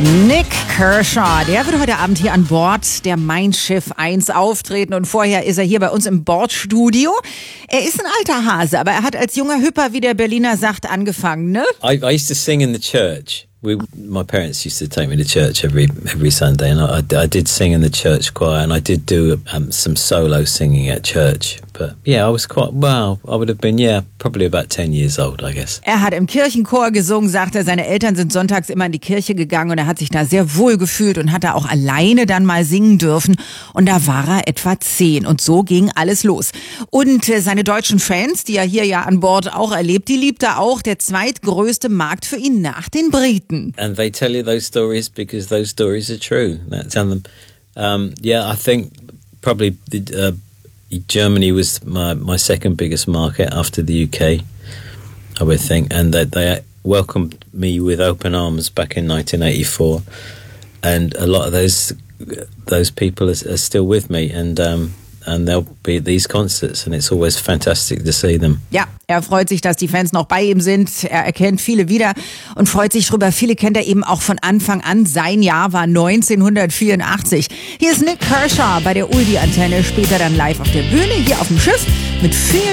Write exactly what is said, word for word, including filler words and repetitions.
Nik Kershaw, der wird heute Abend hier an Bord der Mein Schiff eins auftreten und vorher ist er hier bei uns im Bordstudio. Er ist ein alter Hase, aber er hat als junger Hüpper, wie der Berliner sagt, angefangen, ne? I, I used to sing in the church. We, my parents used to take me to church every every Sunday, and I, I did sing in the church choir, and I did do um, some solo singing at church. But yeah, I was quite, well, I would have been, yeah, probably about ten years old, I guess. Er hat im Kirchenchor gesungen, sagt er, seine Eltern sind sonntags immer in die Kirche gegangen und er hat sich da sehr wohl gefühlt und hat da auch alleine dann mal singen dürfen. Und da war er etwa zehn und so ging alles los. Und äh, seine deutschen Fans, die er hier ja an Bord auch erlebt, die liebt er auch. Der zweitgrößte Markt für ihn nach den Briten. And they tell you those stories because those stories are true. That's tell them. Um, yeah, I think probably the, uh, Germany was my, my second biggest market after the U K, I would think, and they, they welcomed me with open arms back in nineteen eighty-four, and a lot of those those people are, are still with me, and um, and they'll be at these concerts, and it's always fantastic to see them. Ja, er freut sich, dass die Fans noch bei ihm sind. Er erkennt viele wieder und freut sich drüber. Viele kennt er eben auch von Anfang an. Sein Jahr war neunzehnhundertvierundachtzig. Hier ist Nik Kershaw bei der Uldi-Antenne, später dann live auf der Bühne, hier auf dem Schiff mit vielen